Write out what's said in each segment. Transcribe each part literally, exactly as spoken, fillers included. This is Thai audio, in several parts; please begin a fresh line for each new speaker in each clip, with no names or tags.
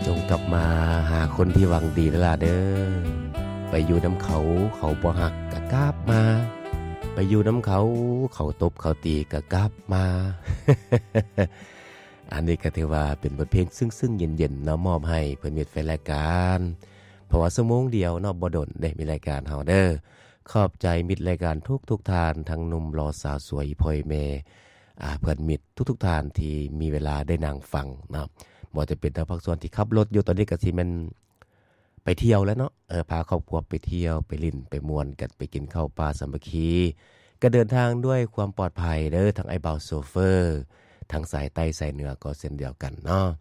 จงกลับมาหาคนที่หวังดีนั่นล่ะเด้อไปอยู่น้ำเขาเขาบ่ฮักก็กลับมาไปอยู่น้ำเขาเขาตบเขาตีก็กลับมา อันนี้ก็ถือว่าเป็นบทเพลงซึ้งๆเย็นๆเนาะมอบให้เพิ่นมิตรแฟนรายการเพราะว่าชั่วโมงเดียวเนาะบ่ดนได้มีรายการเฮาเด้อขอบใจมิตรรายการทุกๆท่านทั้งหนุ่มหล่อสาวสวยพ่อยแม่อ่าเพื่อนมิตรทุกๆท่านที่มีเวลาได้นั่งฟังเนาะบ่จะเป็นทางภาคส่วนที่ขับรถอยู่ตอนนี้ก็สิแม่นไปเที่ยวแล้วเนาะเออพาครอบครัวไปเที่ยวไปลิ้นไปม่วนกันไปกินข้าวปลาสามัคคีก็เดินทางด้วยความปลอดภัยเด้อทั้งไอ้เบาโซเฟอร์ทั้งสายใต้สายเหนือก็เช่นเดียวกันเนาะ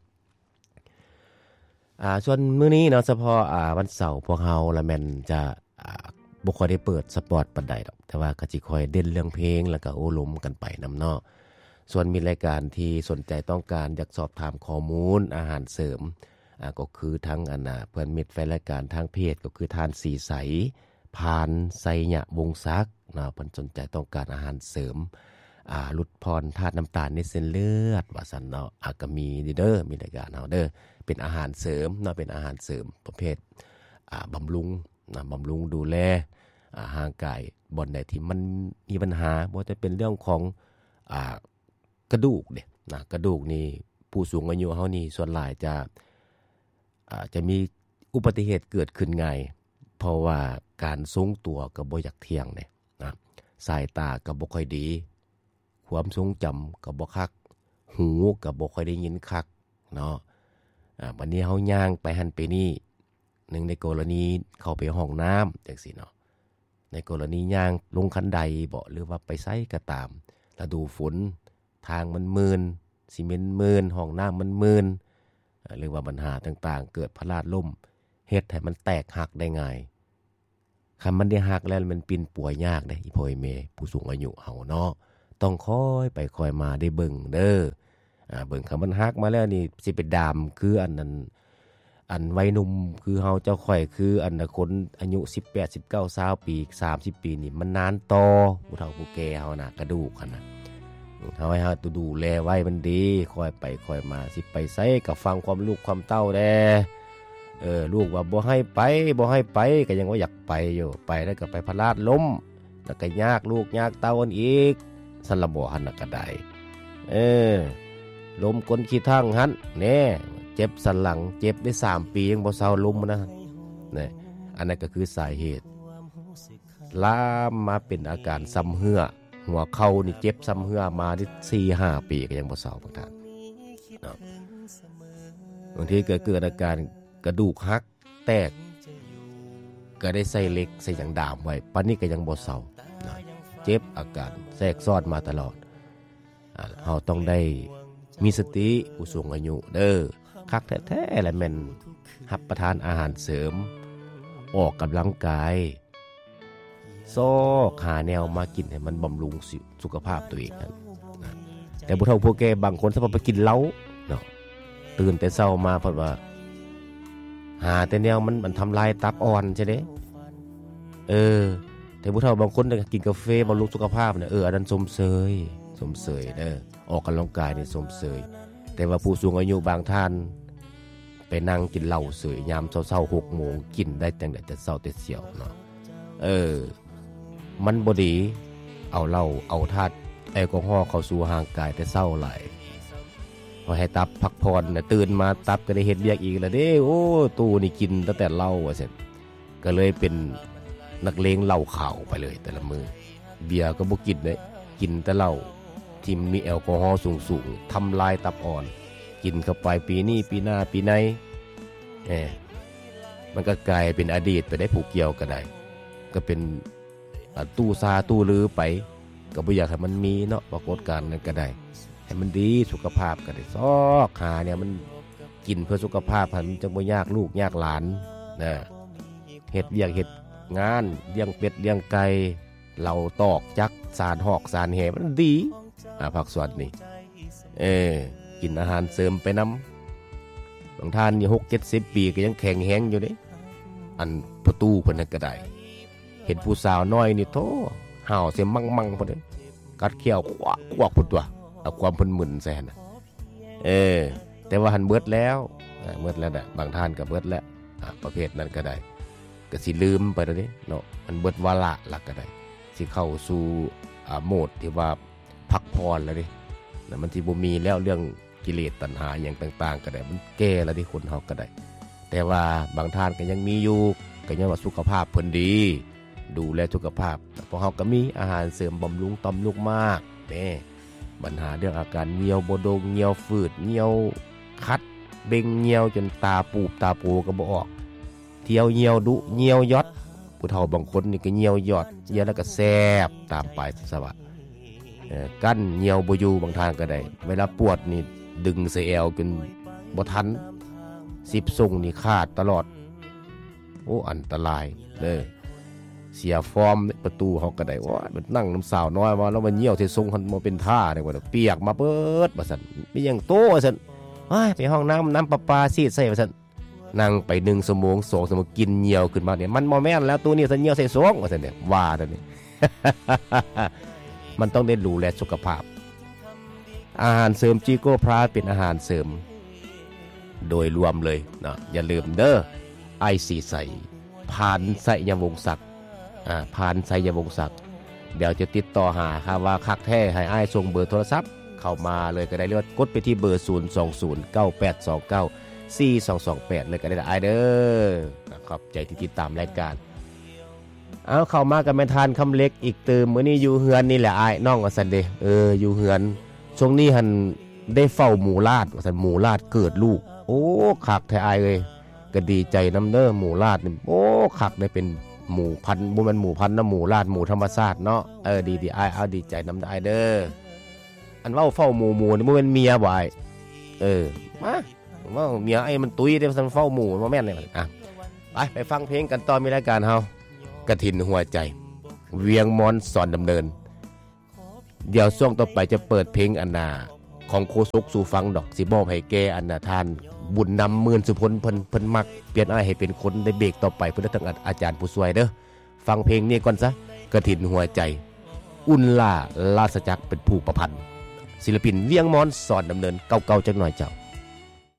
อ่าส่วนมื้อนี้เนาะเฉพาะอ่าวันเสาร์พวกเฮาละแม่นจะอ่าบ่ค่อยได้เปิดสปอร์ตปานใดดอกแต่ว่าก็สิค่อยเด่นเรื่องเพลงแล้วก็โอ้ลมกันไปนำเนาะส่วนมีรายการที่สนใจต้องการอยากสอบถามข้อมูลอาหารเสริมอ่าก็คือทั้งอันน่ะเพื่อนมิตรแฟนรายการทางเพจก็คือทานสีใสพานไสยะวงศ์ศักดิ์เนาะเพิ่นสนใจต้องการอาหารเสริมอ่าลดพรธาตุน้ำตาลในเส้นเลือดว่าซั่นเนาะอ่าก็มีเด้อมีรายการเฮาเด้อเป็นอาหารเสริมเนาะเป็นอาหารเสริมประเภทอ่าบำรุงนะบำรุงดูแลอ่าร่างกายบ่อนใดที่มันมีปัญหาบ่ว่าจะเป็นเรื่องของอ่ากระดูกเด้นะกระดูกนี่ผู้สูงอายุเฮานี่ส่วนหลายจะอ่าจะมีอุบัติเหตุเกิดขึ้นง่ายเพราะว่าการทรงตัวก็บ่อยากเที่ยงเด้นะสายตาก็บ่ค่อยดีความทรงจำก็บ่คักหูก็บ่ค่อยได้ยินคักเนาะอ่าบัดนี้เฮาย่างไปหั่นไปนี่หนึ่งในกรณีเข้าไปห้องน้ำจังซี่เนาะในกรณีย่างลงคันไดบ่หรือว่าไปไสก็ตามฤดูฝนทางมันมืนซีเมนต์มืนห้องน้ำมันมืนหรือว่าปัญหาต่างๆเกิดพลาดล่มเฮ็ดให้มันแตกหักได้ง่ายคันมันได้หักแล้วมันปิ่นป่วยยากเด้อีพ่อแม่ผู้สูงอายุเฮาเนาะต้องคอยไปคอยมาได้เบิ่งเด้ออ่าเบิ่งคันมันหักมาแล้วนี่สิไปดามคืออันนั้นอันวัยหนุ่มคือเฮาเจ้าข่อยคืออันคนอายุสิบแปด สิบเก้า ยี่สิบปีสามสิบปีนี่มันนานต่อผู้เฒ่าผู้แก่เฮาน่ะกระดูกคั่นน่ะเฮาให้เฮาดูแลไว้มันดีคอยไปคอยมาสิไปไสก็ฟังความลูกความเต้าแดเออลูกว่าบ่ให้ไปบ่ให้ไปก็ยังว่าอยากไปอยู่ไปแล้วก็ไปพลาดล้มแล้วก็ยากลูกยากเต้าอันอีกซั่นละบ่หั่นน่ะก็ได้เออล้มก้นขี้ทั้งหั่นแน่เจ็บสันหลังเจ็บได้สามปียังบ่เซาล้มนะนี่อันนั้นก็คือสาเหตุลามมาเป็นอาการซ้ำเหื่อหัวเข่านี่เจ็บซ้ำเหื่อมาได้ สี่ห้า ปีก็ยังบ่เซาบางท่านเนาะบางทีก็เกิดอาการกระดูกหักแตกก็ได้ใส่เหล็กใส่หยังดามไว้ปานนี้ก็ยังบ่เซานะเจ็บอาการแทรกซ้อนมาตลอดอ่าเฮาต้องได้มีสติผู้สูงอายุเด้อคักแท้ๆแหละแม่นรับประทานอาหารเสริมออกกำลังกายซอกหาแนวมากินให้มันบำรุงสุขภาพตัวเองนั่นนะแต่ผู้เฒ่าผู้แก่บางคนถ้าไปกินเหล้าเนาะตื่นแต่เช้ามาเพราะว่าหาแต่แนวมันมันทำลายตับอ่อนใช่เด้เออแต่ผู้เฒ่าบางคนกินกาแฟบำรุงสุขภาพเนี่ยเอออันนั้นสมเสยสมเสยเด้อออกกำลังกายนี่สมเสยแต่ว่าผู้สูงอายุบางท่านไปนั่งกินเหล้าเสยยามเช้าๆ หกโมงกินได้จังได๋แต่เช้าแต่เสียวเนาะเออมันบ่ดีเอาเหล้าเอาธาตุแอลกอฮอล์เข้าสู่ร่างกายแต่เช้าหลายพอให้ตับพักผ่อนน่ะตื่นมาตับก็ได้เฮ็ดเวียกอีกแล้วเด้โอ้ตู้นี่กินตั้งแต่เหล้าว่าซั่นก็เลยเป็นนักเลงเหล้าขาวไปเลยแต่ละมื้อเบียร์ก็บ่กินเด้กินแต่เหล้าที่มีแอลกอฮอล์สูงๆทำลายตับอ่อนกินเข้าไปปีนี้ปีหน้าปีไหนแหมมันก็กลายเป็นอดีตไปได้ผูกเกี่ยวก็ได้ก็เป็นตู้ซาตู้ลือไปก็บ่อยากให้มันมีเนาะปรากฏการณ์นั้นก็ได้ให้มันดีสุขภาพก็ได้ซอกหาเนี่ยมันกินเพื่อสุขภาพมันจังบ่ยากลูกยากหลานนะเฮ็ดเวียกเฮ็ดงานเลี้ยงเป็ดเลี้ยงไก่เหล่าตอกจักสารหอกสารแหมันดีอ่าผักสวนนี่เออกินอาหารเสริมไปนำบางท่านนี่ หกเจ็ดสิบ ปีก็ยังแข็งแรงอยู่เด้อันประตูเพิ่นนั่นก็ได้เห็นผู้สาวน้อยนี่โธ่ห่าวเสียมั่งๆพุ่นเด้กัดเขี้ยวควักควักพุ่นตัวเอาความเพิ่นมึนใส่หั่นน่ะเออแต่ว่าหันเบิดแล้วเอเบิดแล้วแหละบางท่านก็เบิดแล้วประเภทนั้นก็ได้ก็สิลืมไปแล้วนี่เนาะมันเบิดวาระละก็ได้สิเข้าสู่อ่าโหมดที่ว่าพักพรแล้วนี่แล้วมันสิบ่มีแล้วเรื่องกิเลสตัณหาอย่างต่างๆก็ได้มันแก่แล้วที่คนเฮาก็ได้แต่ว่าบางท่านก็ยังมีอยู่ก็ยังว่าสุขภาพเพิ่นดีดูแลสุขภาพเพราะเฮาก็มีอาหารเสริมบำรุงต่อมลูกมากแน่ปัญหาเรื่องอาการเหี่ยวบ่ดงเหี่ยวฝืดเหี่ยวคัดเบ่งเหี่ยวจนตาปูบตาโปก็บ่ออกเที่ยวเหี่ยวดุเหี่ยวยอดผู้เฒ่าบางคนนี่ก็เหี่ยวยอดเหี่ยวแล้วก็แซ่บตามปลายสวะเอ่อกั้นเหี่ยวบ่อยู่บางทางก็ได้เวลาปวดนี่ดึงใส่แอวจนบ่ทันสิบส่งนี่ขาดตลอดโอ้อันตรายเด้อเสียฟอร์มประตูเฮาก็ได้ว่ามันนั่งน้ำสาวน้อยว่าแล้วมันเหี่ยวใส่ทรงมันบ่เป็นท่าได้ว่าเปียกมาเบิดว่าซั่นมีหยังโตว่าซั่นเฮ้ยไปห้องน้ำน้ำประปาซีดใส่ว่าซั่นนั่งไปหนึ่งชั่วโมงสองชั่วโมงกินเหี่ยวขึ้นมาเนี่ยมันบ่แม่นแล้วตัวนี้ซั่นเหี่ยวใส่ทรงว่าซั่นเนี่ยว่าซั่นนี่ มันต้องได้ดูแลสุขภาพอาหารเสริมจีโก้พลาเป็นอาหารเสริมโดยรวมเลยนะอย่าลืมเด้อไอซีใส่ผ่านไสยวงศ์ศักดิ์อ่าผ่านไสยวงศ์ศักดิ์เดี๋ยวจะติดต่อหาครับว่าคักแท้ให้อ้ายส่งเบอร์โทรศัพท์เข้ามาเลยก็ได้เรียกว่ากดไปที่เบอร์ศูนย์ สอง ศูนย์ เก้า แปด สอง เก้า สี่ สอง สอง แปดเลยก็ได้อ้ายเด้อขอบใจที่ติดตามรายการเอาเข้ามากับแม่ทานคำเล็กอีกเติมมื้อนี้อยู่เฮือนนี่แหละอ้ายน้องว่าซั่นเด้เอออยู่เฮือนช่วงนี้หันได้เฝ้าหมูลาดว่าซั่นหมูลาดเกิดลูกโอ้คักแท้อ้ายเอ้ยก็ดีใจนำเด้อหมูลาดนี่โอ้คักได้เป็นหมูพันธุ์บ่แม่นหมูพันธุ์นะหมูลาดหมูธรรมชาติเนาะเออดีๆอ้ายเอาดีใจนำได้เด้ออันเว้าเฝ้าหมูหมูนี่บ่แม่นเมียบ่อ้ายเออมาว่าเมียไอ้มันตุ้ยได้ซั่นเฝ้าหมูบ่แม่นเลยอ่ะไปไปฟังเพลงกันต่อมีรายการเฮากฐินหัวใจเวียงมอนสอนดำเนินเดี๋ยวช่วงต่อไปจะเปิดเพลงอันนาของโคศกสู่ฟังดอกสิมอบให้แกอันนาทานบุญนำหมื่นสุพลเพิ่นเพิ่นมักเปลี่ยนอ้ายให้เป็นคนได้เบรกต่อไปเพิ่นได้ทั้งอาจารย์ผู้ช่วยเด้อฟังเพลงนี้ก่อนซะกฐินหัวใจอุ่นล่าราชจักรเป็นผู้ประพันธ์ศิลปินเวียงมอนสอนดำเนินเก่าๆจักหน่อยเจ้า